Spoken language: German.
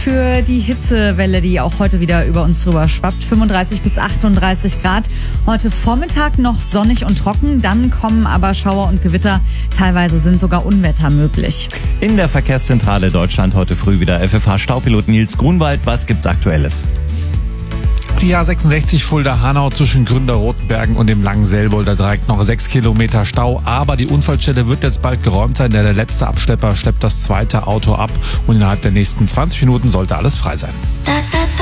für die Hitzewelle, die auch heute wieder über uns drüber schwappt. 35 bis 38 Grad. Heute Vormittag noch sonnig und trocken, dann kommen aber Schauer und Gewitter. Teilweise sind sogar Unwetter möglich. In der Verkehrszentrale Deutschland heute früh wieder FFH-Staupilot Nils Grunwald. Was gibt's Aktuelles? Die A66 Fulda-Hanau zwischen Gründerrotenbergen und dem Langen-Selbolder Dreieck noch 6 Kilometer Stau. Aber die Unfallstelle wird jetzt bald geräumt sein, denn der letzte Abschlepper schleppt das zweite Auto ab. Und innerhalb der nächsten 20 Minuten sollte alles frei sein.